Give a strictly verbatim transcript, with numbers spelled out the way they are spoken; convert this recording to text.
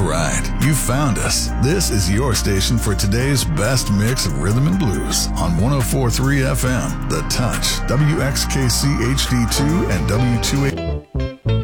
All right, you found us. This is your station for today's best mix of rhythm and blues on one oh four point three F M, The Touch, W X K C H D two, and W two eighty.